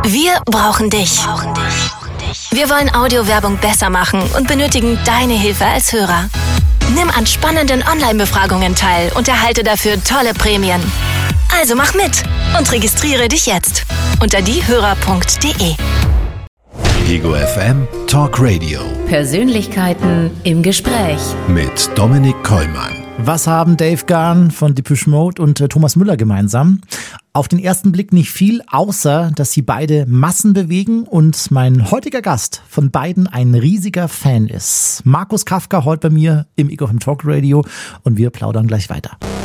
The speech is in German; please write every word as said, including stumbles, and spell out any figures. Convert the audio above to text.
Wir brauchen dich. Wir wollen Audiowerbung besser machen und benötigen deine Hilfe als Hörer. Nimm an spannenden Online-Befragungen teil und erhalte dafür tolle Prämien. Also mach mit und registriere dich jetzt unter diehörer punkt de. Ego F M Talk Radio. Persönlichkeiten im Gespräch. Mit Dominik Kollmann. Was haben Dave Gahan von Depeche Mode und äh, Thomas Müller gemeinsam? Auf den ersten Blick nicht viel, außer dass sie beide Massen bewegen und mein heutiger Gast von beiden ein riesiger Fan ist. Markus Kafka heute bei mir im Ego F M Talk Radio und wir plaudern gleich weiter.